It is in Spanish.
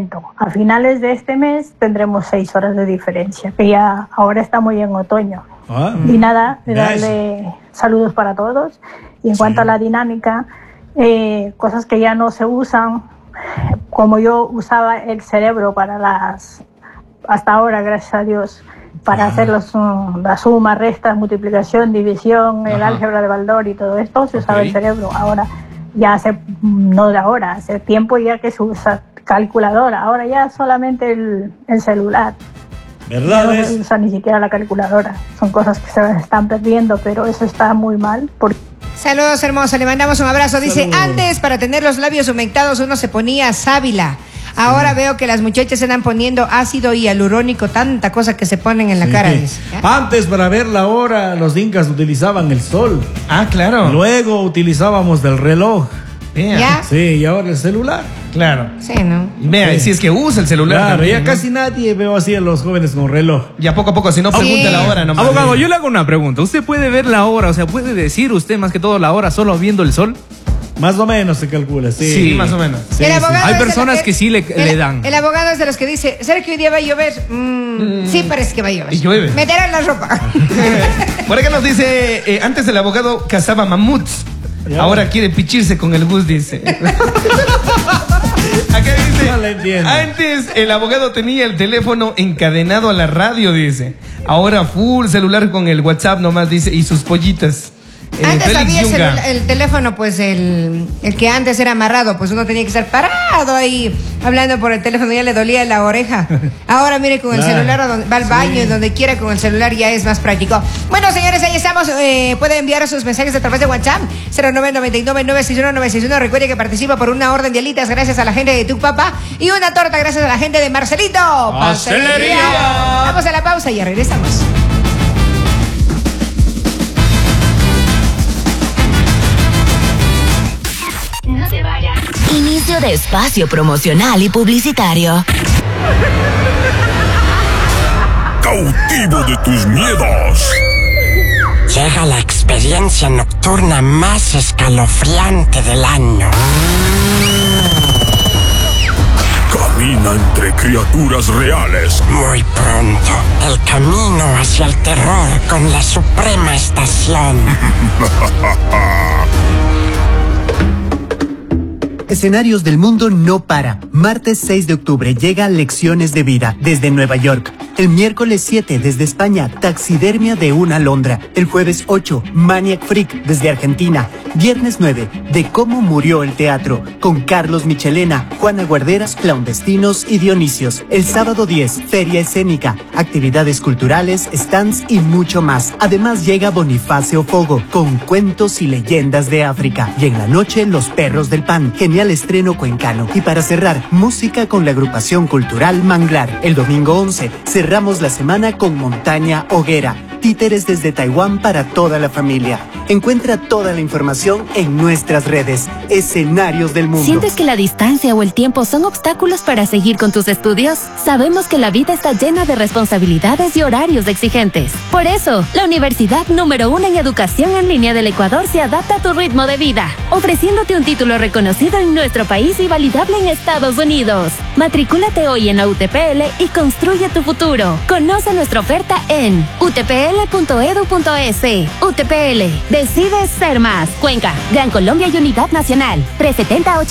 aumento. A finales de este mes tendremos 6 horas de diferencia, que ya ahora estamos en otoño. Y nada, de darle saludos para todos. Y en cuanto a la dinámica, cosas que ya no se usan, como yo usaba el cerebro para hasta ahora, gracias a Dios, para hacer la suma, resta, multiplicación, división, el álgebra de Baldor y todo esto, se usaba el cerebro. Ahora, hace tiempo ya que se usa calculadora, ahora ya solamente el celular. ¿Verdad? No se usa ni siquiera la calculadora. Son cosas que se están perdiendo, pero eso está muy mal. Saludos, hermoso. Le mandamos un abrazo. Dice, antes para tener los labios humectados uno se ponía sábila. Ahora veo que las muchachas se andan poniendo ácido hialurónico, tanta cosa que se ponen en la cara. Dice, antes para ver la hora los incas utilizaban el sol. Ah, claro. Luego utilizábamos del reloj. ¿Ya? Sí, y ahora el celular. Claro. Sí, ¿no? Vea, si es que usa el celular. Claro, también, ya casi nadie veo así a los jóvenes con reloj. Ya poco a poco, si no pregunta la hora nomás. Abogado, yo le hago una pregunta. ¿Usted puede ver la hora? O sea, ¿puede decir usted más que todo la hora solo viendo el sol? Más o menos se calcula, sí. Más o menos. Sí, hay personas que sí le dan. El abogado es de los que dice, ¿será que hoy día va a llover? Sí, parece que va a llover. Y llueve. Meterán la ropa. Por acá nos dice, antes el abogado cazaba mamuts. Ahora quiere pichirse con el bus, dice. Acá dice, no le entiendo. Antes el abogado tenía el teléfono encadenado a la radio, dice. Ahora full celular con el WhatsApp nomás, dice, y sus pollitas. Antes había el teléfono, pues el que antes era amarrado, pues uno tenía que estar parado ahí hablando por el teléfono, ya le dolía la oreja. Ahora mire, con el celular va al baño y donde quiera con el celular ya es más práctico. Bueno, señores, ahí estamos. Pueden enviar sus mensajes a través de WhatsApp 0999-961-961. Recuerde que participa por una orden de alitas gracias a la gente de Tu Papá y una torta gracias a la gente de Marcelito Pastelería. Vamos a la pausa y ya regresamos. Inicio de espacio promocional y publicitario. Cautivo de tus miedos. Llega la experiencia nocturna más escalofriante del año. Camina entre criaturas reales. Muy pronto, el camino hacia el terror con la Suprema Estación. Escenarios del mundo no para. Martes 6 de octubre llega Lecciones de Vida desde Nueva York. El miércoles 7 desde España, Taxidermia de una Alondra. El jueves 8, Maniac Freak desde Argentina. Viernes 9, De cómo murió el teatro, con Carlos Michelena, Juana Guarderas, Clandestinos y Dionisios. El sábado 10, Feria Escénica, actividades culturales, stands y mucho más. Además llega Bonifacio Fogo, con cuentos y leyendas de África. Y en la noche, Los Perros del Pan, genial estreno cuencano. Y para cerrar, música con la agrupación cultural Manglar. El domingo 11, cerramos la semana con Montaña Hoguera. Títeres desde Taiwán para toda la familia. Encuentra toda la información en nuestras redes. Escenarios del mundo. ¿Sientes que la distancia o el tiempo son obstáculos para seguir con tus estudios? Sabemos que la vida está llena de responsabilidades y horarios exigentes. Por eso, la Universidad número 1 en Educación en Línea del Ecuador se adapta a tu ritmo de vida, ofreciéndote un título reconocido en nuestro país y validable en Estados Unidos. Matricúlate hoy en la UTPL y construye tu futuro. Conoce nuestra oferta en utpl.edu.es. UTPL. Decide ser más. Cuenca, Gran Colombia y Unidad Nacional. 370-80